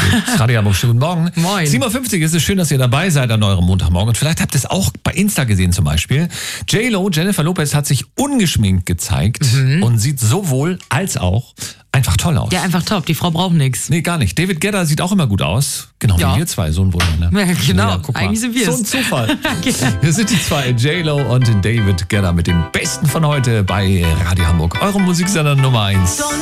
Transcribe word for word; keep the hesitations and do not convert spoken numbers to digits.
Radio Hamburg, schönen guten Morgen. Moin. sieben Uhr fünfzig ist es schön, dass ihr dabei seid an eurem Montagmorgen. Und vielleicht habt ihr es auch bei Insta gesehen zum Beispiel. J-Lo, Jennifer Lopez, hat sich ungeschminkt gezeigt mhm. und sieht sowohl als auch einfach toll aus. Ja, einfach top. Die Frau braucht nichts. Nee, gar nicht. David Guetta sieht auch immer gut aus. Genau, ja. wie wir zwei. So ein Wunder, ne? Ja, genau. Ja, guck mal. Eigentlich sind wir es. So ein Zufall. Wir sind die zwei, J-Lo und David Guetta mit dem Besten von heute bei Radio Hamburg. Eurem Musiksender Nummer eins.